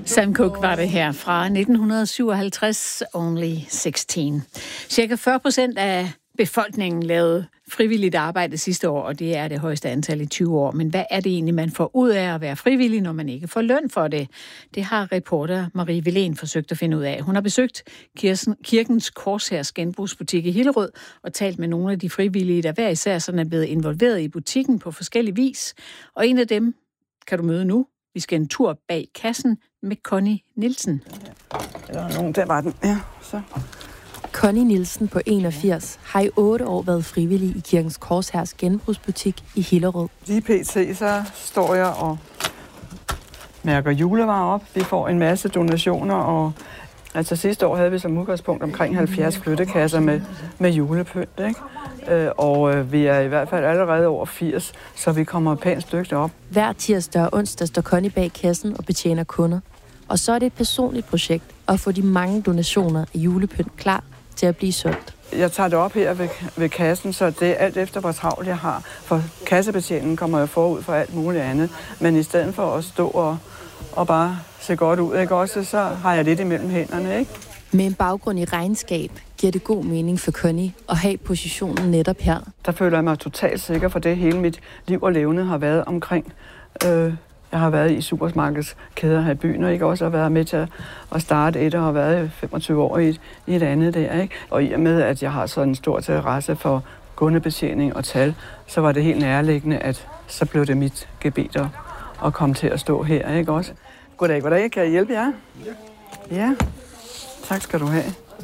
Sam Cooke var det her fra 1957, Only 16. Cirka 40% af befolkningen lavede frivilligt arbejde sidste år, og det er det højeste antal i 20 år. Men hvad er det egentlig, man får ud af at være frivillig, når man ikke får løn for det? Det har reporter Marie Vilén forsøgt at finde ud af. Hun har besøgt Kirkens Korshærs genbrugsbutik i Hillerød og talt med nogle af de frivillige, der hver især sådan er blevet involveret i butikken på forskellig vis. Og en af dem kan du møde nu. Vi skal en tur bag kassen med Connie Nielsen. Der var den. Ja, så. Connie Nielsen på 81 har i 8 år været frivillig i Kirkens Korshærs genbrugsbutik i Hillerød. Lige pt. Så står jeg og mærker julevarer op. Vi får en masse donationer, og altså sidste år havde vi som udgangspunkt omkring 70 flyttekasser med julepynt, ikke? Og vi er i hvert fald allerede over 80, så vi kommer et pænt stykke op. Hver tirsdag og onsdag står Connie bag kassen og betjener kunder. Og så er det et personligt projekt at få de mange donationer af julepynt klar til at blive solgt. Jeg tager det op her ved kassen, så det er alt efter, hvor travlt jeg har. For kassebetjeningen kommer jeg forud for alt muligt andet. Men i stedet for at stå og bare se godt ud, ikke også, så har jeg lidt imellem hænderne, ikke? Med en baggrund i regnskab giver det god mening for Connie at have positionen netop her. Der føler jeg mig totalt sikker, for det hele mit liv og levende har været omkring. Jeg har været i supermarkedskæder her i byen, og ikke også har været med til at starte et, og har været 25 år i et andet der, ikke? Og i og med, at jeg har sådan en stor interesse for kundebetjening og tal, så var det helt nærliggende, at så blev det mit gebet at komme til at stå her, ikke også? Goddag. Kan jeg hjælpe jer? Ja. Tak skal du have.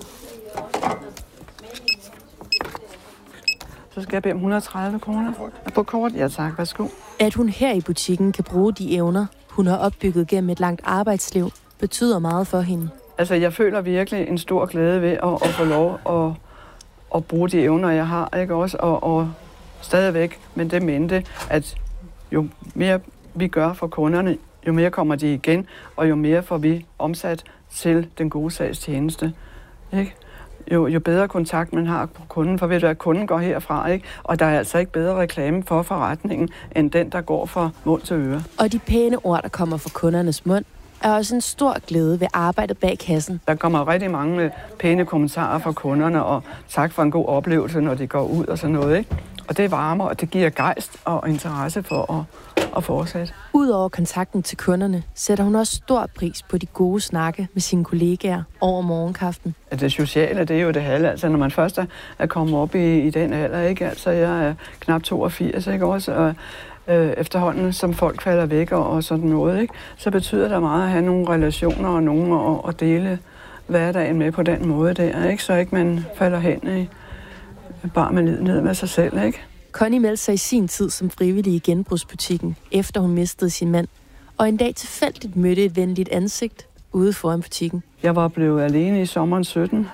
Så skal jeg bede om 130 kroner. På kort? Ja tak, værsgo. At hun her i butikken kan bruge de evner, hun har opbygget gennem et langt arbejdsliv, betyder meget for hende. Altså, jeg føler virkelig en stor glæde ved at få lov at bruge de evner, jeg har, ikke også? Og stadigvæk, men det mente, at jo mere vi gør for kunderne, jo mere kommer de igen, og jo mere får vi omsat til den gode sags tjeneste, ikke? Jo bedre kontakt man har på kunden, for ved du, at kunden går herfra, ikke? Og der er altså ikke bedre reklame for forretningen, end den, der går fra mund til øre. Og de pæne ord, der kommer fra kundernes mund, er også en stor glæde ved arbejdet bag kassen. Der kommer rigtig mange pæne kommentarer fra kunderne, og tak for en god oplevelse, når de går ud og sådan noget, ikke? Og det varmer, og det giver gejst og interesse for at fortsætte. Udover kontakten til kunderne, sætter hun også stor pris på de gode snakke med sine kollegaer over morgenkaffen. Det sociale, det er jo det halve. Altså, når man først er kommet op i den alder, ikke? Altså, jeg er knap 82, ikke også? Og efterhånden, som folk falder væk og sådan noget, ikke? Så betyder det meget at have nogle relationer og nogen at dele hverdagen med på den måde der, ikke? Så ikke man falder hen i bare med ned med sig selv, ikke? Connie meldte sig i sin tid som frivillig i genbrugsbutikken, efter hun mistede sin mand, og en dag tilfældigt mødte et venligt ansigt ude foran butikken. Jeg var blevet alene i sommeren 17,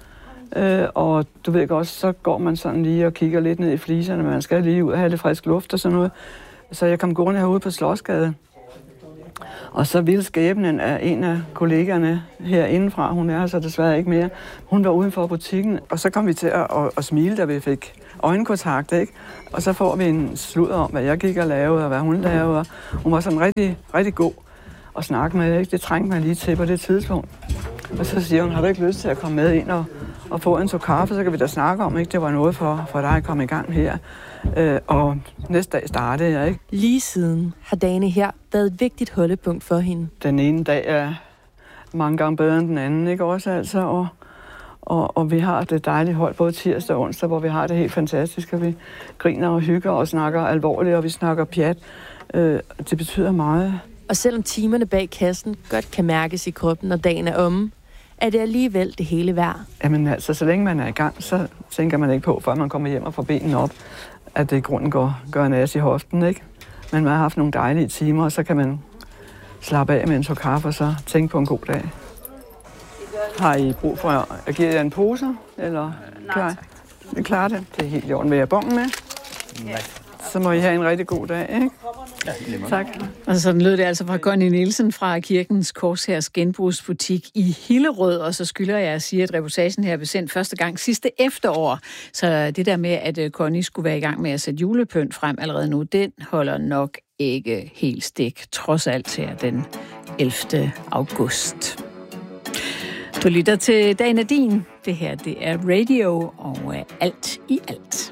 og du ved godt, så går man sådan lige og kigger lidt ned i fliserne, man skal lige ud og have lidt frisk luft og sådan noget. Så jeg kom gående herude på Slotsgade, og så ville skæbnen af en af kollegaerne herindefra, hun er så desværre ikke mere, hun var uden for butikken, og så kom vi til at smile, da vi fik øjenkontakt, ikke? Og så får vi en sludder om, hvad jeg gik og lavede, og hvad hun lavede. Hun var sådan rigtig, rigtig god at snakke med, ikke? Det trængte mig lige til på det tidspunkt. Og så siger hun, har du ikke lyst til at komme med ind og få en tår kaffe, så kan vi da snakke om, ikke? Det var noget for dig at komme i gang her. Og næste dag startede jeg, ikke? Lige siden har dagene her været et vigtigt holdepunkt for hende. Den ene dag er mange gange bedre end den anden, ikke også altså? Og vi har det dejlige hold både tirsdag og onsdag, hvor vi har det helt fantastisk, og vi griner og hygger og snakker alvorligt, og vi snakker pjat. Det betyder meget. Og selvom timerne bag kassen godt kan mærkes i kroppen, når dagen er omme, er det alligevel det hele værd. Jamen altså, så længe man er i gang, så tænker man ikke på, før man kommer hjem og får benene op, at det i grunden gør en as i hoften, ikke? Men man har haft nogle dejlige timer, og så kan man slappe af med en tår kaffe, og så tænke på en god dag. Har I brug for at give jer en pose, eller? Nej, Vi klarer det. Det er helt i orden. Vil jeg bonge med? Nej. Så må I have en rigtig god dag, ikke? Ja, tak. Og sådan lød det altså fra Connie Nielsen fra Kirkens Korshærs genbrugsbutik i Hillerød, og så skylder jeg at sige, at reportagen her blev sendt første gang sidste efterår. Så det der med, at Connie skulle være i gang med at sætte julepynt frem allerede nu, den holder nok ikke helt stik, trods alt her den 11. august. Du lytter til Dagen er din. Det her, det er radio og alt i alt.